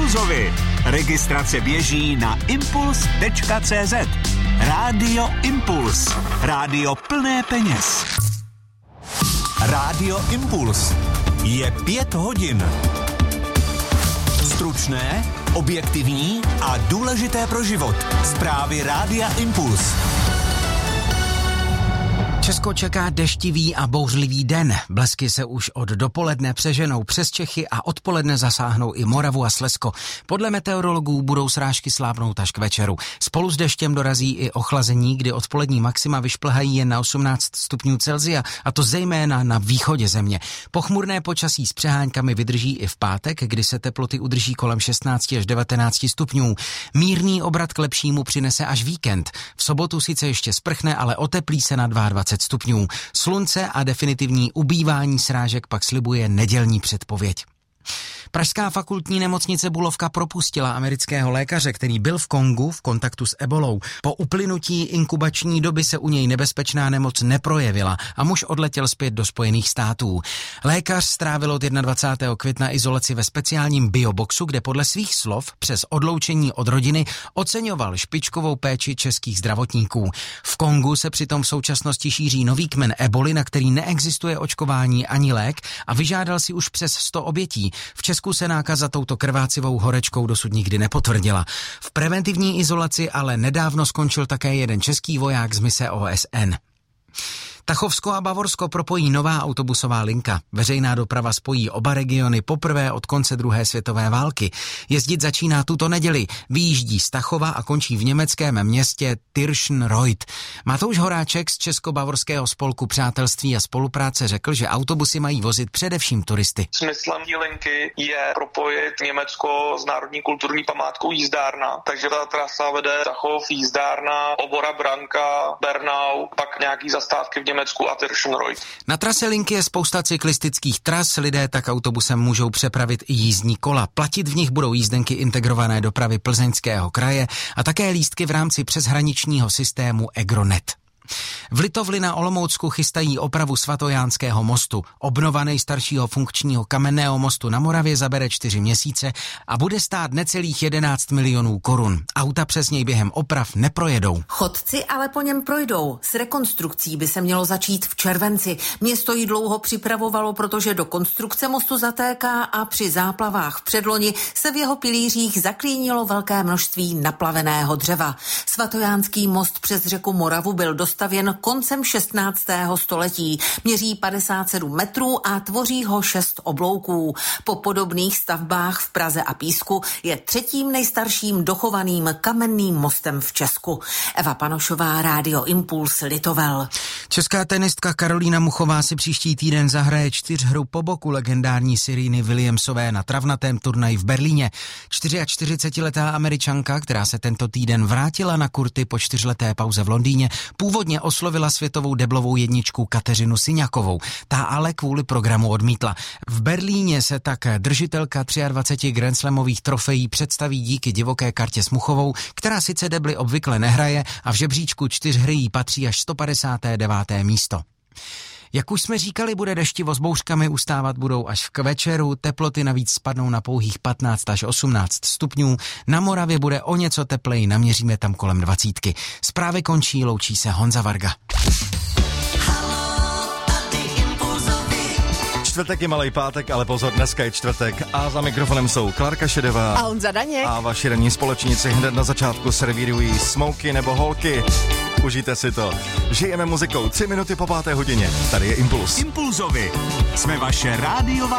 Impulzovi. Registrace běží na impuls.cz. Rádio Impuls. Rádio plné peněz. Rádio Impuls. Je 5 hodin. Stručné, objektivní a důležité pro život. Zprávy Rádia Impuls. Česko čeká deštivý a bouřlivý den. Blesky se už od dopoledne přeženou přes Čechy a odpoledne zasáhnou i Moravu a Slezsko. Podle meteorologů budou srážky slábnout až k večeru. Spolu s deštěm dorazí i ochlazení, kdy odpolední maxima vyšplhají jen na 18 stupňů Celsia, a to zejména na východě země. Pochmurné počasí s přeháňkami vydrží i v pátek, kdy se teploty udrží kolem 16 až 19 stupňů. Mírný obrat k lepšímu přinese až víkend. V sobotu sice ještě sprchne, ale oteplí se na 22 stupňů. Slunce a definitivní ubývání srážek pak slibuje nedělní předpověď. Pražská fakultní nemocnice Bulovka propustila amerického lékaře, který byl v Kongu v kontaktu s ebolou. Po uplynutí inkubační doby se u něj nebezpečná nemoc neprojevila a muž odletěl zpět do Spojených států. Lékař strávil od 21. května izolaci ve speciálním bioboxu, kde podle svých slov přes odloučení od rodiny oceňoval špičkovou péči českých zdravotníků. V Kongu se přitom v současnosti šíří nový kmen eboli, na který neexistuje očkování ani lék, a vyžádal si už přes 100 obětí. V Česku se nákaza touto krvácivou horečkou dosud nikdy nepotvrdila. V preventivní izolaci ale nedávno skončil také jeden český voják z mise OSN. Tachovsko a Bavorsko propojí nová autobusová linka. Veřejná doprava spojí oba regiony poprvé od konce druhé světové války. Jezdit začíná tuto neděli. Vyjíždí z Tachova a končí v německém městě Tirschenreuth. Matouš Horáček z Česko-bavorského spolku přátelství a spolupráce řekl, že autobusy mají vozit především turisty. Smyslem té linky je propojit Německo s národní kulturní památkou Jízdárna. Takže ta trasa vede Tachov, Jízdárna, Obora, Branka, Bernau, pak nějaký zastávky v Německu a Tirschenreuth. Na trase linky je spousta cyklistických tras, lidé tak autobusem můžou přepravit i jízdní kola. Platit v nich budou jízdenky integrované dopravy Plzeňského kraje a také lístky v rámci přeshraničního systému EGRONET. V Litovli na Olomoucku chystají opravu Svatojánského mostu. Obnova nejstaršího funkčního kamenného mostu na Moravě zabere 4 měsíce a bude stát necelých 11 milionů korun. Auta přes něj během oprav neprojedou. Chodci ale po něm projdou. S rekonstrukcí by se mělo začít v červenci. Město ji dlouho připravovalo, protože do konstrukce mostu zatéká a při záplavách v předloni se v jeho pilířích zaklínilo velké množství naplaveného dřeva. Svatojánský most přes řeku Moravu byl dostavěn koncem 16. století. Měří 57 metrů a tvoří ho 6 oblouků. Po podobných stavbách v Praze a Písku je 3. nejstarším dochovaným kamenným mostem v Česku. Eva Panošová, Rádio Impuls, Litovel. Česká tenistka Karolína Muchová si příští týden zahraje 4hru po boku legendární Sereny Williamsové na travnatém turnaji v Berlíně. 44letá Američanka, která se tento týden vrátila na kurty po 4leté pauze v Londýně, původně oslovila světovou deblovou jedničku Kateřinu Siňakovou. Ta ale kvůli programu odmítla. V Berlíně se tak držitelka 23 grandslamových trofejí představí díky divoké kartě s Muchovou, která sice debly obvykle nehraje a v žebříčku 4hry jí patří až 159. místo. Jak už jsme říkali, bude deštivo s bouřkami, ustávat budou až k večeru, teploty navíc spadnou na pouhých 15 až 18 stupňů, na Moravě bude o něco tepleji, naměříme tam kolem 20. Zprávy končí, loučí se Honza Varga. Čtvrtek je malej pátek, ale pozor, dneska je čtvrtek a za mikrofonem jsou Klárka Šedevá a Honza Daněk. A vaši ranní společníci hned na začátku servírují Smoky nebo Holky. Užijte si to. Žijeme muzikou 3 minuty po 5. hodině. Tady je Impuls. Impulzovi. Jsme vaše rádiová